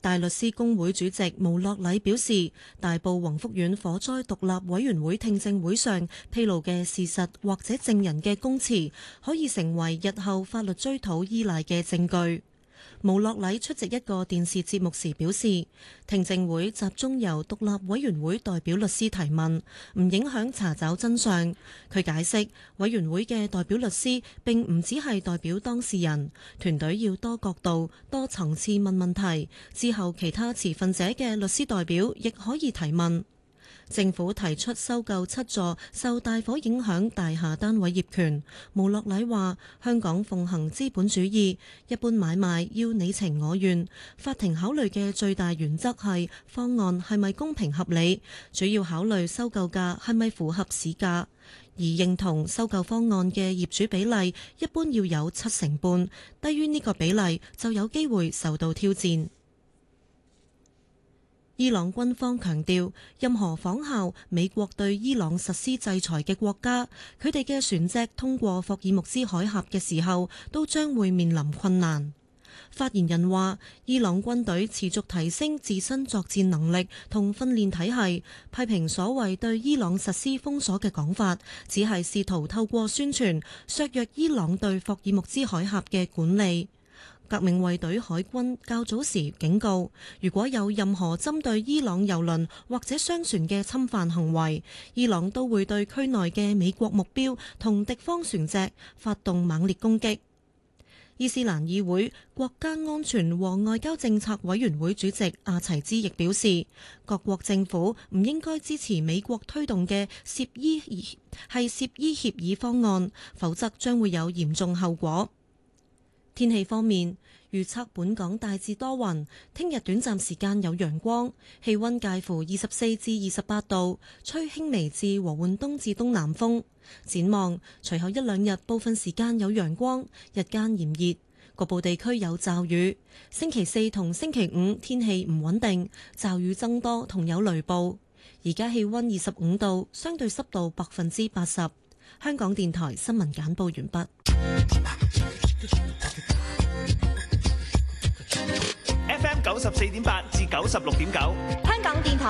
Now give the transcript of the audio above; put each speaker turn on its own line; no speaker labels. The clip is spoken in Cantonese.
大律師公會主席毛樂禮表示，大埔宏福苑火災獨立委員會聽證會上披露嘅事實或者證人嘅供詞，可以成為日後法律追討依賴嘅證據。毛樂禮出席一個電視節目時表示，聽證會集中由獨立委員會代表律師提問，唔影響查找真相。佢解釋，委員會嘅代表律師並唔只係代表當事人，團隊要多角度、多層次問問題，之後其他持份者嘅律師代表亦可以提問。政府提出收購7座受大火影響大廈單位業權，毛樂禮話：香港奉行資本主義，一般買賣要你情我願，法庭考慮嘅最大原則係方案係咪公平合理，主要考慮收購價係咪符合市價，而認同收購方案嘅業主比例一般要有7成半，低於呢個比例就有機會受到挑戰。伊朗軍方強調，任何仿效美國對伊朗實施制裁嘅國家，佢哋嘅船隻通過霍爾木茲海峽嘅時候，都將會面臨困難。發言人話，伊朗軍隊持續提升自身作戰能力同訓練體系，批評所謂對伊朗實施封鎖嘅講法，只係試圖透過宣傳削弱伊朗對霍爾木茲海峽嘅管理。革命衛隊海軍較早時警告，如果有任何針對伊朗郵輪或者商船嘅侵犯行為，伊朗都會對區內嘅美國目標同敵方船隻發動猛烈攻擊。伊斯蘭議會國家安全和外交政策委員會主席阿齊茲亦表示，各國政府唔應該支持美國推動嘅涉伊協議方案，否則將會有嚴重後果。天氣方面，預測本港大致多雲，聽日短暫時間有陽光，氣溫介乎24至28度，吹輕微至和緩東至東南風。展望隨後一兩日部分時間有陽光，日間炎熱，局部地區有驟雨。星期4同星期5天氣唔穩定，驟雨增多同有雷暴。而家氣溫25度，相對濕度80%。香港電台新聞簡報完畢。
FM 94.8至96.9，
香港電台